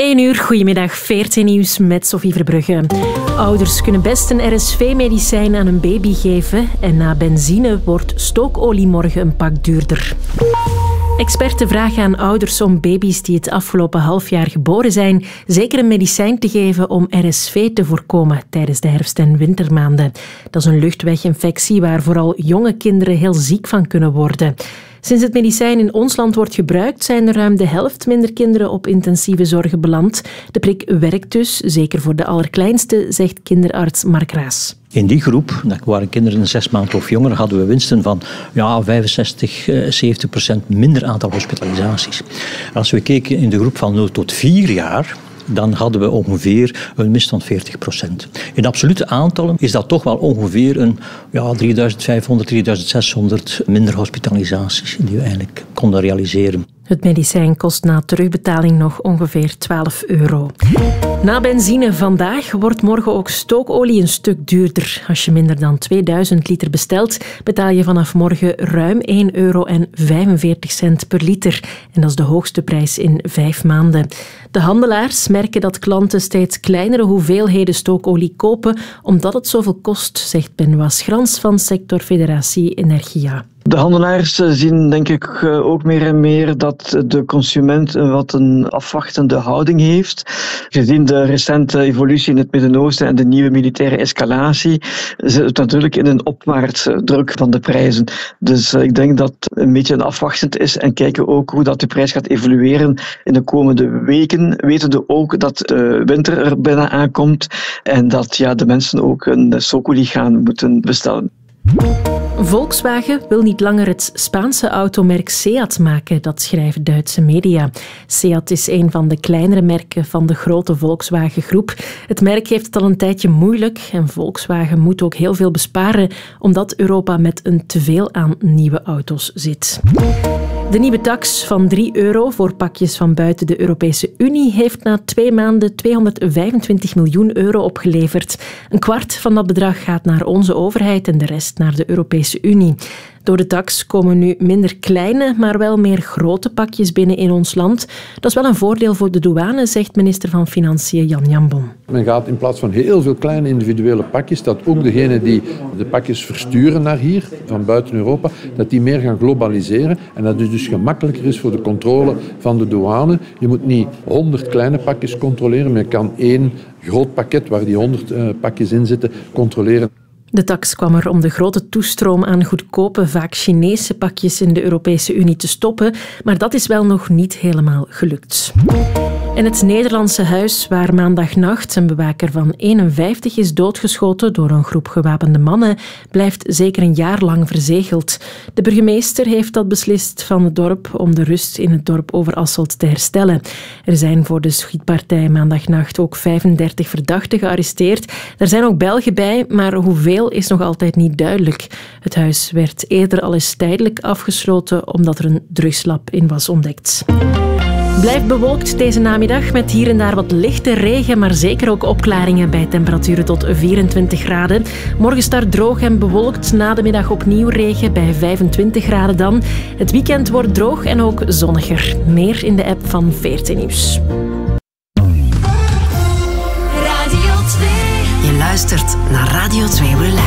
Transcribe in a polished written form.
1 uur, goedemiddag, 14 nieuws met Sophie Verbrugge. Ouders kunnen best een RSV-medicijn aan een baby geven en na benzine wordt stookolie morgen een pak duurder. Experten vragen aan ouders om baby's die het afgelopen halfjaar geboren zijn zeker een medicijn te geven om RSV te voorkomen tijdens de herfst- en wintermaanden. Dat is een luchtweginfectie waar vooral jonge kinderen heel ziek van kunnen worden. Sinds het medicijn in ons land wordt gebruikt, zijn er ruim de helft minder kinderen op intensieve zorg beland. De prik werkt dus, zeker voor de allerkleinste, zegt kinderarts Mark Raas. In die groep, dat waren kinderen 6 maanden of jonger, hadden we winsten van 65-70% minder aantal hospitalisaties. Als we keken in de groep van 0 tot 4 jaar, dan hadden we ongeveer een mist van 40%. In absolute aantallen is dat toch wel ongeveer een 3500, 3600 minder hospitalisaties die we eigenlijk konden realiseren. Het medicijn kost na terugbetaling nog ongeveer €12. Na benzine vandaag wordt morgen ook stookolie een stuk duurder. Als je minder dan 2000 liter bestelt, betaal je vanaf morgen ruim €1,45 per liter. En dat is de hoogste prijs in 5 maanden. De handelaars merken dat klanten steeds kleinere hoeveelheden stookolie kopen, omdat het zoveel kost, zegt Benoît Schrans van sectorfederatie Energia. De handelaars zien denk ik ook meer en meer dat de consument wat een afwachtende houding heeft. Gezien de recente evolutie in het Midden-Oosten en de nieuwe militaire escalatie zit het natuurlijk in een opwaartse druk van de prijzen. Dus ik denk dat het een beetje een afwachtend is en kijken ook hoe dat de prijs gaat evolueren in de komende weken. Wetende ook dat de winter er bijna aankomt en dat de mensen ook een stookolie gaan moeten bestellen. Volkswagen wil niet langer het Spaanse automerk Seat maken, dat schrijven Duitse media. Seat is een van de kleinere merken van de grote Volkswagen-groep. Het merk heeft het al een tijdje moeilijk en Volkswagen moet ook heel veel besparen, omdat Europa met een teveel aan nieuwe auto's zit. De nieuwe tax van €3 voor pakjes van buiten de Europese Unie heeft na 2 maanden €225 miljoen opgeleverd. Een kwart van dat bedrag gaat naar onze overheid en de rest naar de Europese Unie. Door de tax komen nu minder kleine, maar wel meer grote pakjes binnen in ons land. Dat is wel een voordeel voor de douane, zegt minister van Financiën Jan Jambon. Men gaat in plaats van heel veel kleine individuele pakjes, dat ook degenen die de pakjes versturen naar hier, van buiten Europa, dat die meer gaan globaliseren en dat het dus gemakkelijker is voor de controle van de douane. Je moet niet 100 kleine pakjes controleren, maar je kan 1 groot pakket waar die 100 pakjes in zitten controleren. De tax kwam er om de grote toestroom aan goedkope, vaak Chinese pakjes in de Europese Unie te stoppen, maar dat is wel nog niet helemaal gelukt. En het Nederlandse huis waar maandagnacht een bewaker van 51 is doodgeschoten door een groep gewapende mannen, blijft zeker een jaar lang verzegeld. De burgemeester heeft dat beslist van het dorp om de rust in het dorp Overasselt te herstellen. Er zijn voor de schietpartij maandagnacht ook 35 verdachten gearresteerd. Er zijn ook Belgen bij, maar hoeveel is nog altijd niet duidelijk. Het huis werd eerder al eens tijdelijk afgesloten omdat er een drugslab in was ontdekt. Blijft bewolkt deze namiddag met hier en daar wat lichte regen, maar zeker ook opklaringen bij temperaturen tot 24 graden. Morgen start droog en bewolkt, na de middag opnieuw regen bij 25 graden dan. Het weekend wordt droog en ook zonniger. Meer in de app van 14 Nieuws. Radio 2. Je luistert naar Radio 2 Relax.